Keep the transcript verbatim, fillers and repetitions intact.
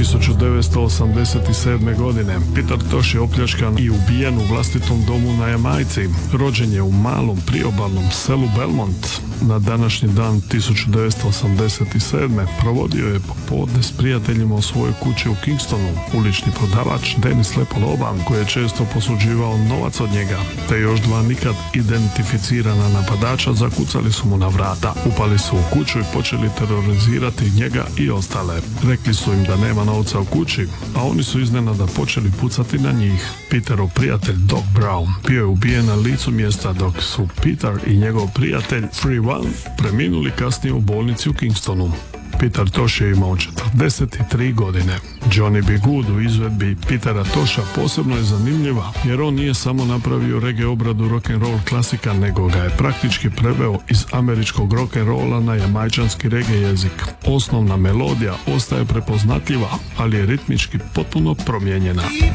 tisuću devetsto osamdeset sedme. godine Peter Tosh je opljačkan i ubijen u vlastitom domu na Jamajci. Rođen je u malom priobalnom selu Belmont. Na današnji dan tisuću devetsto osamdeset sedme. provodio je popodne s prijateljima u svojoj kući u Kingstonu. Ulični prodavač Dennis Lepoloban, koji je često posuđivao novac od njega, te još dva nikad identificirana napadača zakucali su mu na vrata. Upali su u kuću i počeli terorizirati njega i ostale. Rekli su im da nema novca u kući, a oni su iznenada počeli pucati na njih. Peterov prijatelj Doc Brown bio je ubijen na licu mjesta, dok su Peter i njegov prijatelj Free One preminuli kasnije u bolnici u Kingstonu. Peter Tosh je imao četrdeset tri godine. Johnny B. Good u izvedbi Petera Tosha posebno je zanimljiva, jer on nije samo napravio reggae obradu rock'n'roll klasika, nego ga je praktički preveo iz američkog rock'n'rolla na jamajčanski reggae jezik. Osnovna melodija ostaje prepoznatljiva, ali je ritmički potpuno promijenjena.